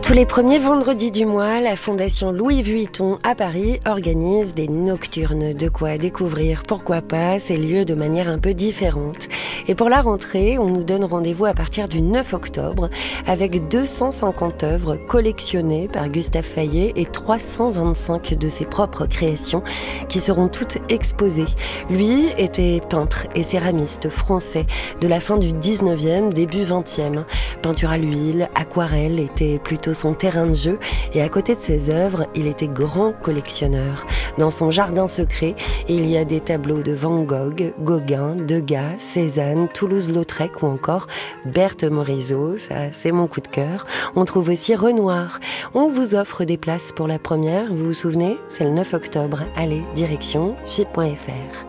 Tous les premiers vendredis du mois, la Fondation Louis Vuitton à Paris organise des nocturnes. De quoi découvrir, pourquoi pas, ces lieux de manière un peu différente. Et pour la rentrée, on nous donne rendez-vous à partir du 9 octobre avec 250 œuvres collectionnées par Gustave Fayet et 325 de ses propres créations qui seront toutes exposées. Lui était peintre et céramiste français de la fin du 19e, début 20e. Peinture à l'huile, aquarelle était plutôt son terrain de jeu et à côté de ses œuvres, il était grand collectionneur. Dans son jardin secret, il y a des tableaux de Van Gogh, Gauguin, Degas, Cézanne, Toulouse-Lautrec ou encore Berthe Morisot, ça c'est mon coup de cœur. On trouve aussi Renoir. On vous offre des places pour la première, vous vous souvenez ? C'est le 9 octobre. Allez, direction chip.fr.